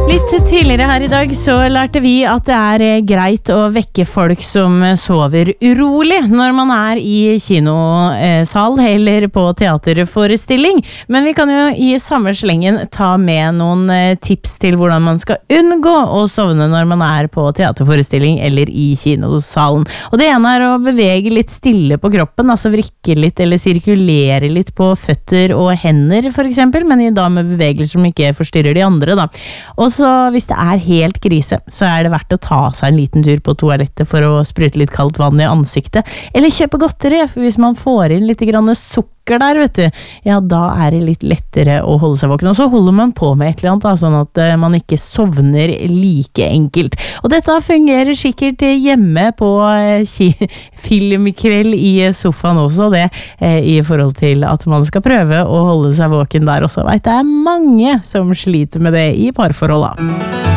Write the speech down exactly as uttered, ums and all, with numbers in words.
Litt tidligere her i dag så lærte vi at det er greit å vekke folk som sover urolig når man er i kinosal eller på teaterforestilling. Men vi kan jo i samme slengen ta med noen tips til hvordan man skal unngå å sovne når man er på teaterforestilling eller i kinosalen. Og det ene er å bevege litt stille på kroppen, altså vrikke litt eller sirkulere litt på føtter og hender for eksempel, men i dag med bevegelser som ikke forstyrrer de andre da. Og så hvis det er helt krise, så er det verdt å ta seg en liten tur på toalettet for å sprute litt kaldt vann i ansiktet, eller kjøpe godteri, for hvis man får inn litt grann sukker der, vet du, ja, da er det litt lettere å holde seg våken, og så holder man på med et eller annet, da, sånn at uh, man ikke sovner like enkelt. Og dette fungerer sikkert hjemme på uh, filmkveld i sofaen også, det uh, i forhold til at man skal prøve å holde seg våken der også. Vet, det er mange som sliter med det i parforhold da.